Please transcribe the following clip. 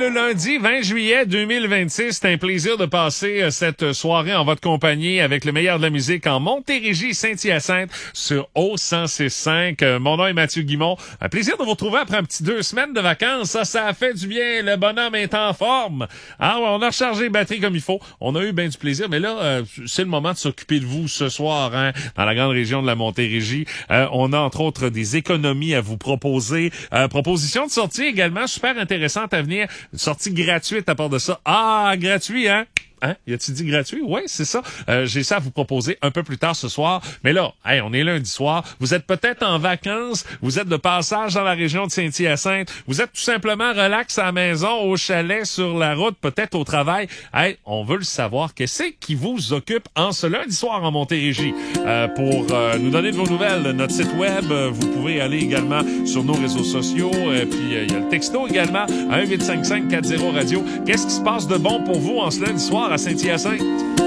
ce lundi 20 juillet 2026. C'est un plaisir de passer cette soirée en votre compagnie avec le meilleur de la musique en Montérégie, Saint-Hyacinthe sur O106.5. Mon nom est Mathieu Guimont. Un plaisir de vous retrouver après un petit 2 semaines de vacances. Ça a fait du bien. Le bonhomme est en forme. Alors, on a rechargé les batteries comme il faut. On a eu bien du plaisir. Mais là, c'est le moment de s'occuper de vous ce soir, hein, dans la grande région de la Montérégie. On a entre autres des économies à vous proposer. Proposition de sortie également super intéressante à venir. Une sortie gratuite à part de ça. Ah, gratuit, hein? Hein? Y a-tu dit gratuit? Oui, c'est ça. J'ai ça à vous proposer un peu plus tard ce soir. Mais là, hey, on est lundi soir. Vous êtes peut-être en vacances. Vous êtes de passage dans la région de Saint-Hyacinthe. Vous êtes tout simplement relax à la maison, au chalet, sur la route, peut-être au travail. Hey, on veut le savoir. Qu'est-ce qui vous occupe en ce lundi soir en Montérégie? Pour nous donner de vos nouvelles, notre site web, vous pouvez aller également sur nos réseaux sociaux. Puis il y a le texto également, 1-855-40-radio. Qu'est-ce qui se passe de bon pour vous en ce lundi soir à Saint-Hyacinthe?